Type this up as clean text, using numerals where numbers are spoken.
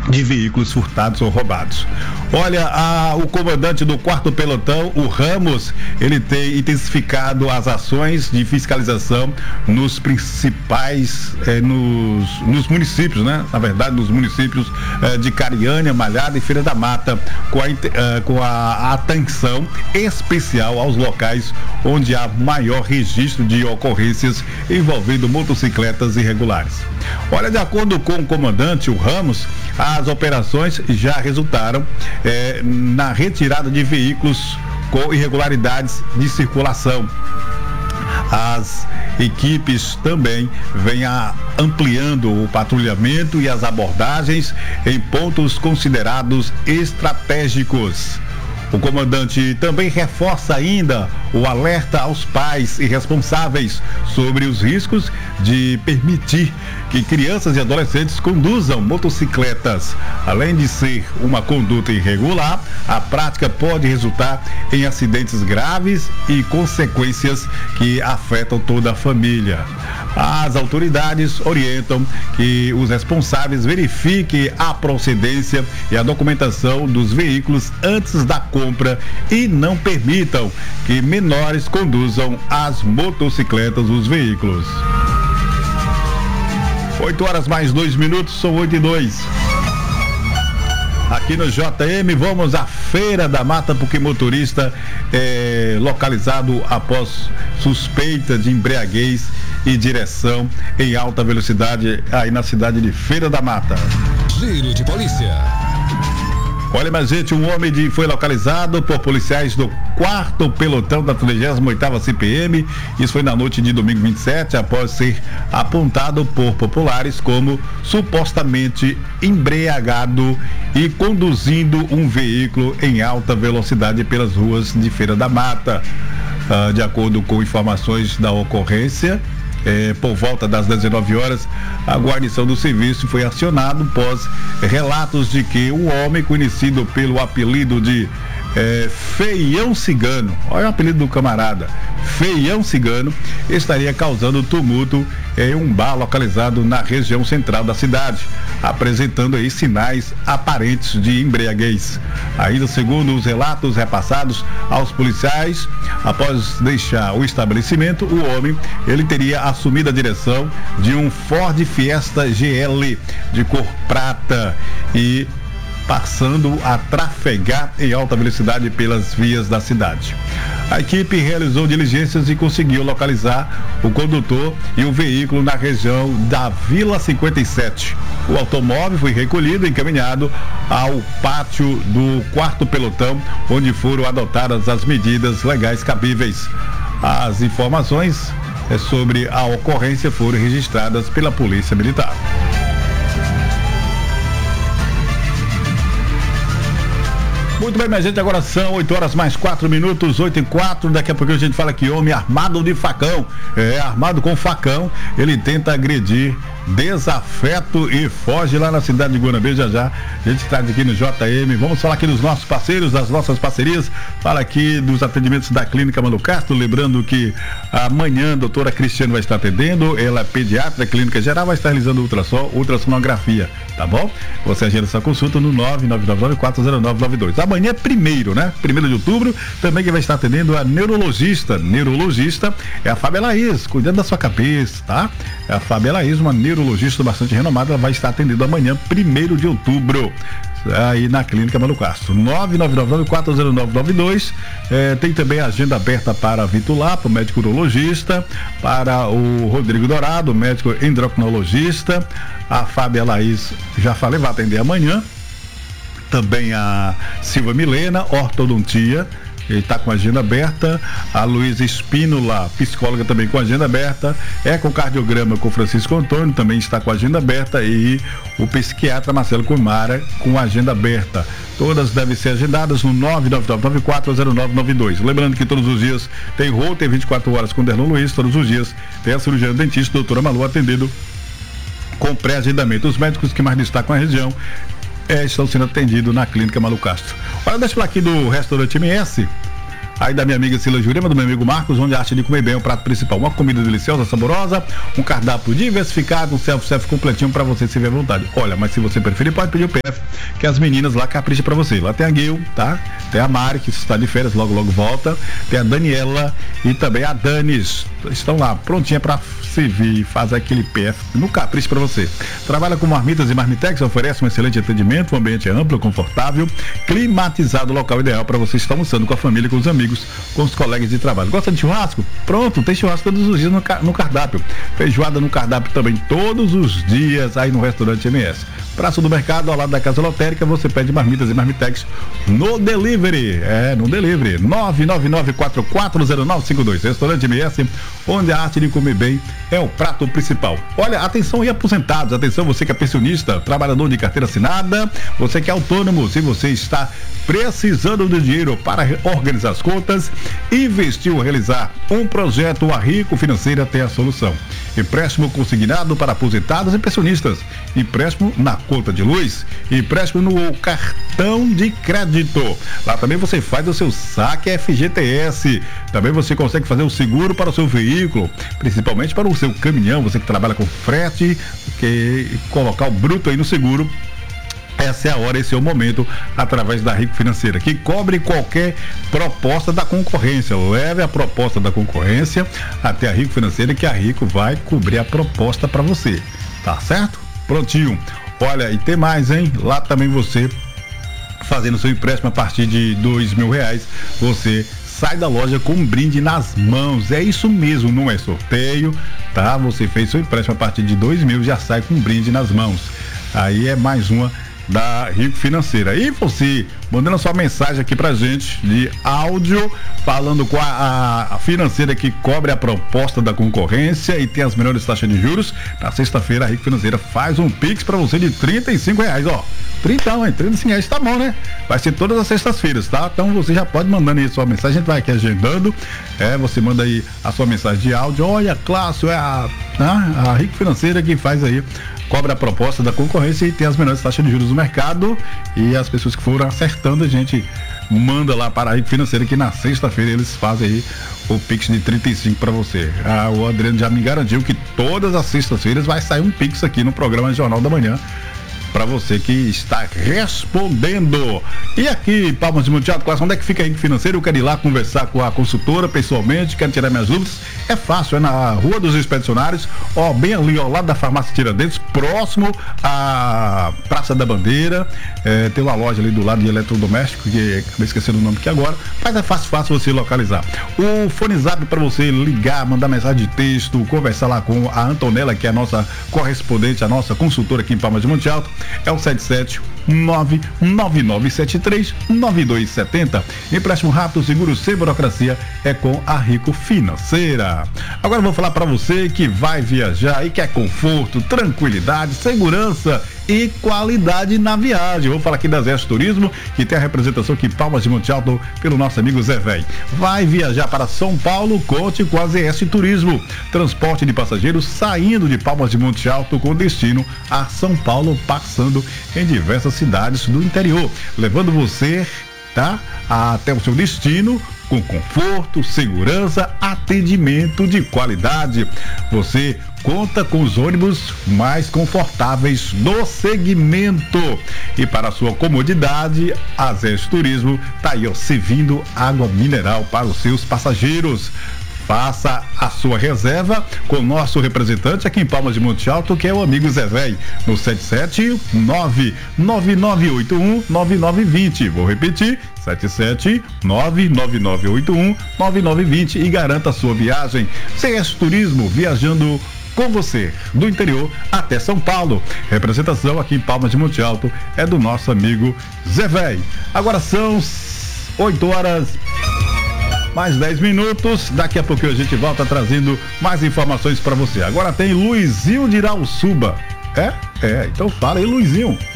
de veículos furtados ou roubados. Olha, o comandante do 4º pelotão, o Ramos, ele tem intensificado as ações de fiscalização nos principais, nos municípios, né? Na verdade, nos municípios de Cariânia, Malhada e Feira da Mata, com a atenção especial aos locais onde há maior registro de ocorrências envolvendo motocicletas irregulares. Olha, de acordo com o comandante, o Ramos, as operações já resultaram na retirada de veículos com irregularidades de circulação. As equipes também vêm ampliando o patrulhamento e as abordagens em pontos considerados estratégicos. O comandante também reforça ainda o alerta aos pais e responsáveis sobre os riscos de permitir que crianças e adolescentes conduzam motocicletas. Além de ser uma conduta irregular, a prática pode resultar em acidentes graves e consequências que afetam toda a família. As autoridades orientam que os responsáveis verifiquem a procedência e a documentação dos veículos antes da compra e não permitam que menores conduzam as motocicletas, os veículos. 8 horas mais 2 minutos, são 8:02. Aqui no JM, vamos à Feira da Mata, porque motorista é localizado após suspeita de embriaguez e direção em alta velocidade aí na cidade de Feira da Mata. Giro de polícia. Olha, mas gente, um homem foi localizado por policiais do 4º pelotão da 38ª CPM. Isso foi na noite de domingo 27, após ser apontado por populares como supostamente embriagado e conduzindo um veículo em alta velocidade pelas ruas de Feira da Mata. De acordo com informações da ocorrência, por volta das 19 horas, a guarnição do serviço foi acionado após relatos de que um homem conhecido pelo apelido de Feião Cigano, olha o apelido do camarada, Feião Cigano, estaria causando tumulto em um bar localizado na região central da cidade, apresentando aí sinais aparentes de embriaguez. Ainda segundo os relatos repassados aos policiais, após deixar o estabelecimento, o homem, ele teria assumido a direção de um Ford Fiesta GL de cor prata e passando a trafegar em alta velocidade pelas vias da cidade. A equipe realizou diligências e conseguiu localizar o condutor e o veículo na região da Vila 57. O automóvel foi recolhido e encaminhado ao pátio do 4º pelotão, onde foram adotadas as medidas legais cabíveis. As informações sobre a ocorrência foram registradas pela Polícia Militar. Muito bem, minha gente, agora são 8 horas mais 4 minutos, 8:04. Daqui a pouco a gente fala que homem armado de facão, armado com facão, ele tenta agredir desafeto e foge lá na cidade de Guanabê. Já a gente está aqui no JM. Vamos falar aqui dos nossos parceiros, das nossas parcerias. Fala aqui dos atendimentos da Clínica Mano Castro, lembrando que amanhã a doutora Cristiane vai estar atendendo, ela é pediatra, clínica geral, vai estar realizando ultrassonografia, tá bom? Você agenda essa consulta no 999940992. Amanhã é 1º, né? 1º de outubro, também quem vai estar atendendo a neurologista é a Fábia Laís, cuidando da sua cabeça, tá? É a Fábia Laís, uma neurologista bastante renomada, ela vai estar atendendo amanhã, 1º de outubro, aí na Clínica Mano Castro. 999940992. Tem também a agenda aberta para Vitor Lapa, médico urologista, para o Rodrigo Dourado, médico endocrinologista. A Fábia Laís, já falei, vai atender amanhã. Também a Silva Milena, ortodontia, ele está com a agenda aberta. A Luísa Espínola, psicóloga, também com a agenda aberta. Ecocardiograma com Francisco Antônio, também está com a agenda aberta. E o psiquiatra Marcelo Kumara com a agenda aberta. Todas devem ser agendadas no 999940992. Lembrando que todos os dias tem Router 24 horas com Derlon Luiz. Todos os dias tem a cirurgiã dentista, doutora Malu, atendendo com pré-agendamento. Os médicos que mais destacam a região estão sendo atendidos na Clínica Mano Castro. Olha, deixa eu falar aqui do restaurante MS. aí da minha amiga Sila Jurema, do meu amigo Marcos, onde a arte de comer bem é o prato principal. Uma comida deliciosa, saborosa, um cardápio diversificado, um self-service completinho pra você se ver à vontade. Olha, mas se você preferir, pode pedir o PF, que as meninas lá capricham pra você. Lá tem a Gil, tá? Tem a Mari, que está de férias, logo volta. Tem a Daniela e também a Danis. Estão lá, prontinha pra servir, fazer aquele PF no capricho pra você. Trabalha com marmitas e marmitex, oferece um excelente atendimento, o ambiente é amplo, confortável, climatizado, local ideal para você estar almoçando com a família, com os amigos, com os colegas de trabalho. Gosta de churrasco? Pronto, tem churrasco todos os dias no cardápio. Feijoada no cardápio também todos os dias aí no restaurante MS. Praça do Mercado, ao lado da Casa Lotérica, você pede marmitas e marmitex no delivery. No delivery. 999440952. Restaurante MS, onde a arte de comer bem é o prato principal. Olha, atenção e aposentados, atenção você que é pensionista, trabalhador de carteira assinada, você que é autônomo, se você está precisando de dinheiro para organizar as contas, investir ou realizar um projeto, a Rico Financeira tem a solução. Empréstimo consignado para aposentados e pensionistas, empréstimo na conta de luz, empréstimo no cartão de crédito. Lá também você faz o seu saque FGTS, também você consegue fazer o seguro para o seu veículo, principalmente para o seu caminhão, você que trabalha com frete, que colocar o bruto aí no seguro. Essa é a hora, esse é o momento, através da Rico Financeira, que cobre qualquer proposta da concorrência. Leve a proposta da concorrência até a Rico Financeira, que a Rico vai cobrir a proposta para você, tá certo? Prontinho. Olha, e tem mais, hein? Lá também você, fazendo seu empréstimo a partir de R$2.000, você sai da loja com um brinde nas mãos. É isso mesmo, não é sorteio, tá? Você fez seu empréstimo a partir de R$2.000, já sai com um brinde nas mãos. Aí é mais uma da Rico Financeira. E você mandando a sua mensagem aqui pra gente de áudio, falando com a financeira que cobre a proposta da concorrência e tem as melhores taxas de juros. Na sexta-feira a Rico Financeira faz um Pix pra você de R$35, ó. Então, hein? R$35 tá bom, né? Vai ser todas as sextas-feiras, tá? Então você já pode mandando aí a sua mensagem, a gente vai aqui agendando. Você manda aí a sua mensagem de áudio. Olha, Cláudio, é a Rico Financeira que faz aí, cobra a proposta da concorrência e tem as menores taxas de juros do mercado, e as pessoas que foram acertando, a gente manda lá para a Rico Financeira, que na sexta-feira eles fazem aí o Pix de 35 para você. O Adriano já me garantiu que todas as sextas-feiras vai sair um Pix aqui no programa Jornal da Manhã, para você que está respondendo. E aqui, Palmas de Monte Alto, onde é que fica a Rico Financeira? Eu quero ir lá conversar com a consultora pessoalmente, quero tirar minhas dúvidas. É fácil, é na Rua dos Expedicionários, ó, bem ali ao lado da Farmácia Tiradentes, próximo à Praça da Bandeira. Tem uma loja ali do lado de eletrodoméstico, que acabei esquecendo o nome aqui agora, mas é fácil você localizar. O fone zap para você ligar, mandar mensagem de texto, conversar lá com a Antonella, que é a nossa correspondente, a nossa consultora aqui em Palmas de Monte Alto, é o 77999739270. Empréstimo rápido, seguro, sem burocracia, é com a Rico Financeira. Agora eu vou falar para você que vai viajar e quer conforto, tranquilidade, segurança e qualidade na viagem. Vou falar aqui da Zé Turismo, que tem a representação aqui em Palmas de Monte Alto pelo nosso amigo Zé Véi. Vai viajar para São Paulo? Conte com a ZS Turismo. Transporte de passageiros saindo de Palmas de Monte Alto com destino a São Paulo, passando em diversas cidades do interior, levando você, tá, até o seu destino com conforto, segurança, atendimento de qualidade. Você conta com os ônibus mais confortáveis do segmento. E para a sua comodidade, a Zé Turismo tá aí, ó, servindo água mineral para os seus passageiros. Faça a sua reserva com o nosso representante aqui em Palmas de Monte Alto, que é o amigo Zé Véi, no 77999819920. Vou repetir, 77999819920, e garanta a sua viagem. CS Turismo, viajando com você, do interior até São Paulo. Representação aqui em Palmas de Monte Alto é do nosso amigo Zé Véi. Agora são 8h mais 10 minutos. Daqui a pouco a gente volta trazendo mais informações para você. Agora tem Luizinho de Irauçuba. Então fala aí, Luizinho.